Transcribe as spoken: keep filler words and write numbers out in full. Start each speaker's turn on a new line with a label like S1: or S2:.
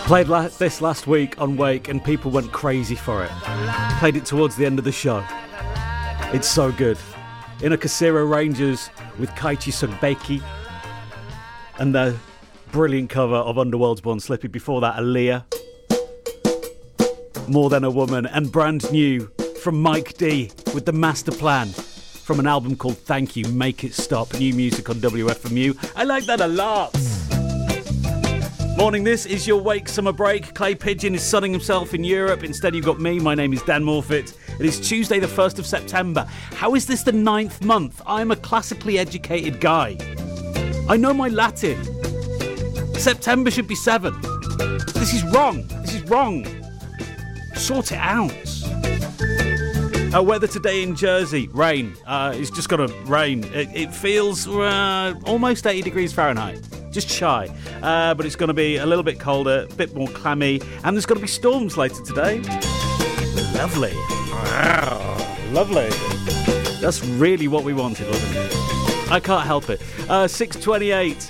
S1: Played la- this last week on Wake and people went crazy for it. Played it towards the end of the show. It's so good. Inokasira Rangers with Kaichi Sogbeki and the brilliant cover of Underworld's Born Slippy. Before that, Aaliyah, More Than a Woman, and brand new from Mike D with The Master Plan from an album called Thank You, Make It Stop. New music on W F M U. I like that a lot. Morning, this is your Wake Summer Break. Clay Pigeon is sunning himself in Europe. Instead, you've got me. My name is Dan Morfitt. It is Tuesday, the first of September. How is this the ninth month? I'm a classically educated guy. I know my Latin. September should be seven. This is wrong. This is wrong. Sort it out. Uh, weather today in Jersey, rain. Uh, it's just going to rain. It, it feels uh, almost eighty degrees Fahrenheit. Just shy. Uh, but it's going to be a little bit colder, a bit more clammy, and there's going to be storms later today. Lovely. Wow. Lovely. That's really what we wanted, wasn't it? I can't help it. Uh, six twenty-eight.